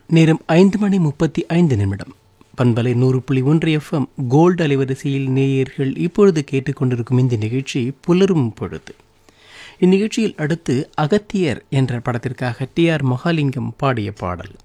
நேரம் 5:35 பண்பலை 100.1 FM gold அலைவரிசையில் நேயர்கள் இப்பொழுது கேட்டுக்கொண்டிருக்கும் இந்த நிகழ்ச்சி புலரும் பொழுது. இந்நிகழ்ச்சியில் அடுத்து அகத்தியர் என்ற படத்திற்காக டி.ஆர். மகாலிங்கம் பாடிய பாடல்.